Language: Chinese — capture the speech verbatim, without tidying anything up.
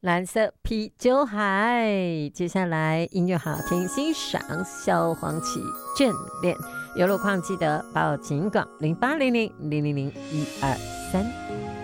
蓝色啤酒海。接下来音乐好听，欣赏萧煌奇眷恋。有路况记得报警广零八零零零零零一二三。